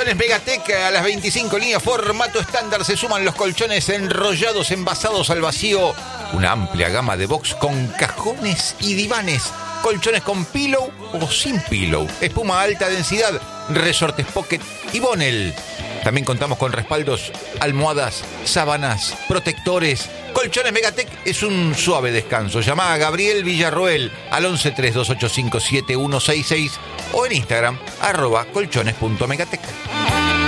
Colchones Megatec a las 25 líneas formato estándar. Se suman los colchones enrollados, envasados al vacío. Una amplia gama de box con cajones y divanes. Colchones con pillow o sin pillow. Espuma alta densidad, resortes pocket y Bonel. También contamos con respaldos, almohadas, sábanas, protectores. Colchones Megatec es un suave descanso. Llama a Gabriel Villarroel al 1132857166 o en Instagram @colchones.megatec.